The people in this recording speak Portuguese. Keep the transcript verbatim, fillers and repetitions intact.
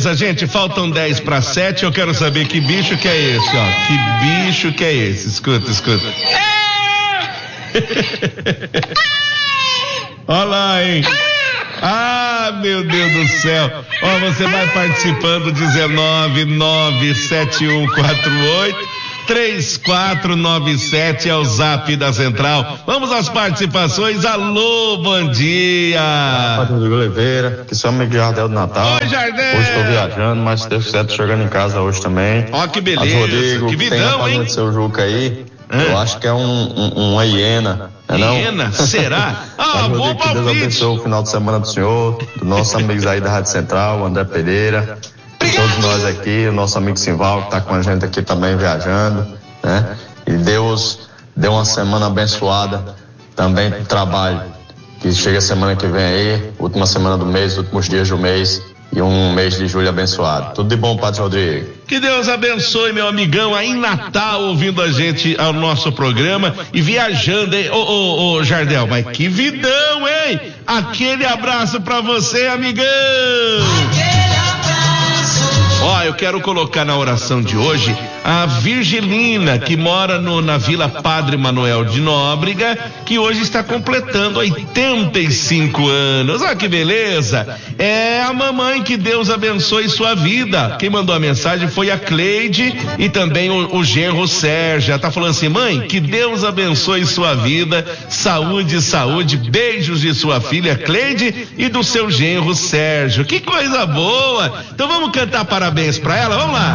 beleza, gente, faltam dez para sete, eu quero saber que bicho que é esse, ó, que bicho que é esse, escuta, escuta. Olha lá, hein. Ah, meu Deus do céu. Ó, você vai participando, dezenove nove sete um quatro oito três quatro nove sete é o zap da Central. Vamos às participações. Alô, bom dia. Rodrigo Oliveira, que sou amigo de Jardel do Natal. Oi, Jardel. Hoje estou viajando, mas se Deus quiser, tô chegando em casa hoje também. Ó, que beleza. Mas, Rodrigo, que vidão, tem hein? do seu Juca aí, Hã? eu acho que é um, um, uma hiena. Não é hiena? não? Será? Ah, mas, bom Rodrigo, que Deus palpite. abençoe o final de semana do senhor, dos nossos amigos aí da Rádio Central, o André Pereira, todos nós aqui, o nosso amigo Simval, que está com a gente aqui também viajando, né? E Deus deu uma semana abençoada também pro trabalho, que chega a semana que vem aí, última semana do mês, últimos dias do mês, e um mês de julho abençoado. Tudo de bom, Padre Rodrigo. Que Deus abençoe, meu amigão, aí em Natal, ouvindo a gente ao nosso programa e viajando, hein? Ô, ô, ô, Jardel, mas que vidão, hein? Aquele abraço pra você, amigão! Ó, eu quero colocar na oração de hoje a Virgilina, que mora no, na Vila Padre Manuel de Nóbrega, que hoje está completando oitenta e cinco anos. Olha que beleza! É a mamãe, que Deus abençoe sua vida. Quem mandou a mensagem foi a Cleide e também o, o genro Sérgio. Ela tá falando assim: mãe, que Deus abençoe sua vida, saúde, saúde, beijos de sua filha Cleide e do seu genro Sérgio. Que coisa boa! Então vamos cantar parabéns pra ela, vamos lá!